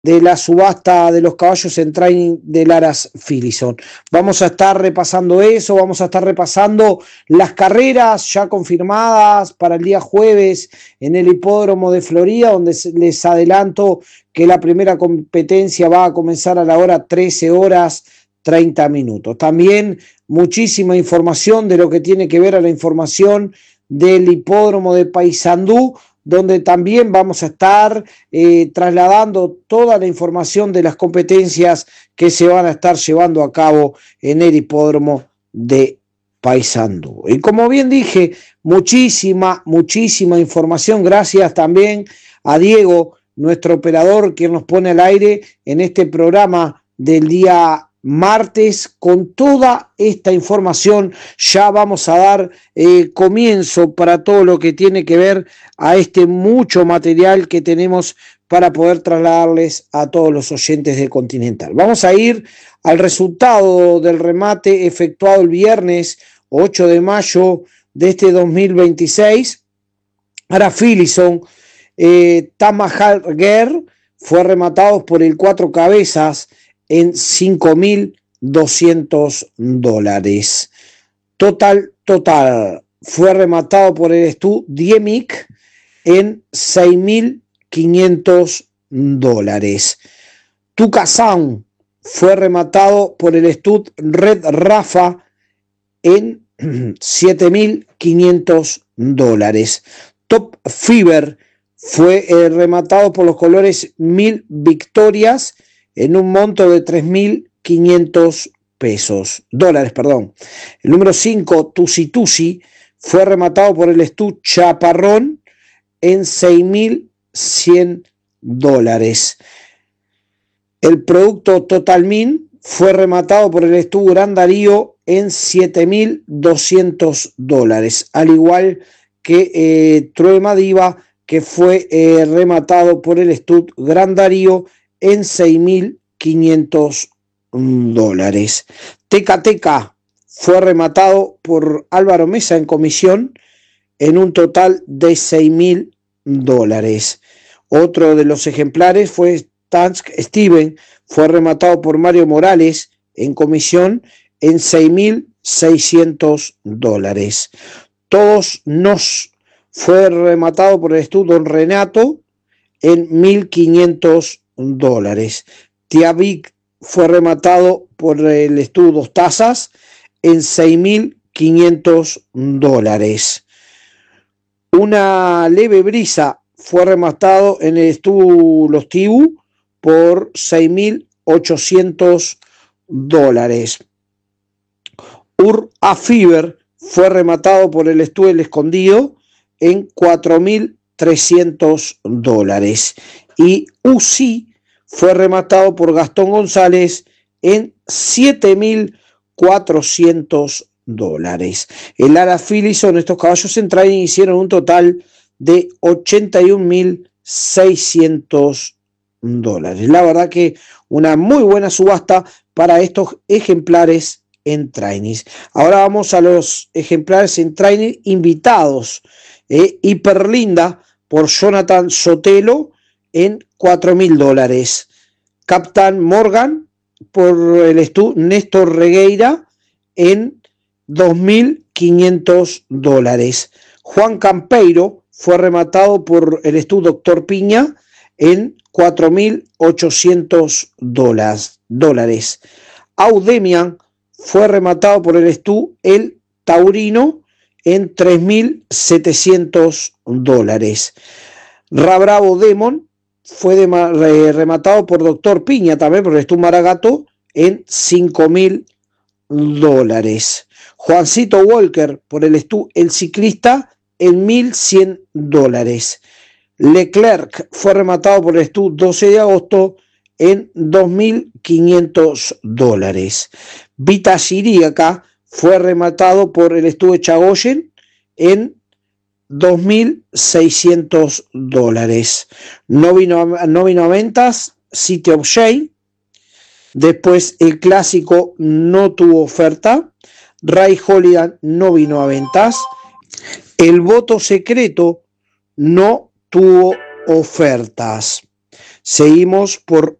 de la subasta de los caballos en training del Aras Philipson. Vamos a estar repasando eso, vamos a estar repasando las carreras ya confirmadas para el día jueves en el hipódromo de Florida, donde les adelanto que la primera competencia va a comenzar a la hora 13 horas 30 minutos. También muchísima información de lo que tiene que ver a la información del hipódromo de Paysandú, donde también vamos a estar trasladando toda la información de las competencias que se van a estar llevando a cabo en el hipódromo de Paysandú. Y como bien dije, muchísima información. Gracias también a Diego, nuestro operador, quien nos pone al aire en este programa del día martes. Con toda esta información ya vamos a dar comienzo para todo lo que tiene que ver a este mucho material que tenemos para poder trasladarles a todos los oyentes de Continental. Vamos a ir al resultado del remate efectuado el viernes 8 de mayo de este 2026. Aras Philipson, Tamahal Ger fue rematado por el 4 cabezas en $5,200. Total fue rematado por el Stu Diemik en $6,500. Tucson fue rematado por el Stud Red Rafa en $7,500. Top Fever fue rematado por los colores 1000 Victorias en un monto de $3,500. El número 5, Tusi Tusi, fue rematado por el Stu Chaparrón en $6,100. El producto Total Min fue rematado por el Stu Gran Darío en $7,200, al igual que Truema Diva, que fue rematado por el Stu Gran Darío en $6,500. Teca Teca fue rematado por Álvaro Mesa en comisión en un total de $6,000. Otro de los ejemplares fue Tansk Steven, fue rematado por Mario Morales en comisión en $6,600. Todos Nos fue rematado por el Stu Don Renato en $1,500. Tiavic fue rematado por el Stu Dos Tazas en $6,500. Una leve brisa fue rematado en el Stu Los Tibu por $6,800. A Fever fue rematado por el Stu El Escondido en $4,300. Y UCI fue rematado por Gastón González en $7,400. El Aras Philipson, estos caballos en training hicieron un total de $81,600. La verdad que una muy buena subasta para estos ejemplares en training. Ahora vamos a los ejemplares en training invitados. Hiperlinda por Jonathan Sotelo en $4,000. Captain Morgan por el Stu Néstor Regueira en $2,500. Juan Campeiro fue rematado por el Stu Doctor Piña en $4,800. Audemian fue rematado por el Stu El Taurino en $3,700. Rabravo Demon fue rematado por Doctor Piña también por el Stu Maragato en $5,000. Juancito Walker por el Stu El Ciclista en $1,100. Leclerc fue rematado por el Stu 12 de agosto en $2,500. Vita Siríaca fue rematado por el Stu Echagoyen en $2,600. No vino a ventas City of Shane. Después el clásico no tuvo oferta. Ray Holiday no vino a ventas. El voto secreto no tuvo ofertas. seguimos por